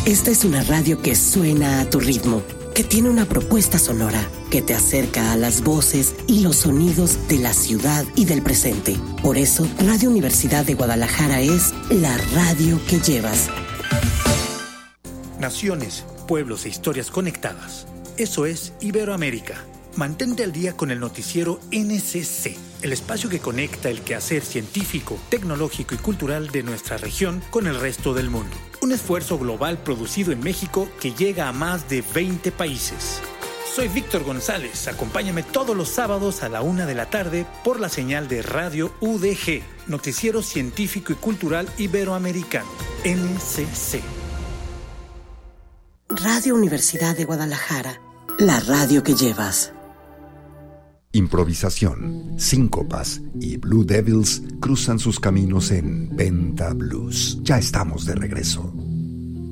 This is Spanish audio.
Esta es una radio que suena a tu ritmo, que tiene una propuesta sonora, que te acerca a las voces y los sonidos de la ciudad y del presente. Por eso, Radio Universidad de Guadalajara es la radio que llevas. Naciones, pueblos e historias conectadas. Eso es Iberoamérica. Mantente al día con el noticiero NCC, el espacio que conecta el quehacer científico, tecnológico y cultural de nuestra región con el resto del mundo. Un esfuerzo global producido en México que llega a más de 20 países. Soy Víctor González. Acompáñame todos los sábados a la 1 de la tarde por la señal de Radio UDG, Noticiero Científico y Cultural Iberoamericano, NCC. Radio Universidad de Guadalajara, la radio que llevas. Improvisación, síncopas y Blue Devils cruzan sus caminos en Penta Blues. Ya estamos de regreso.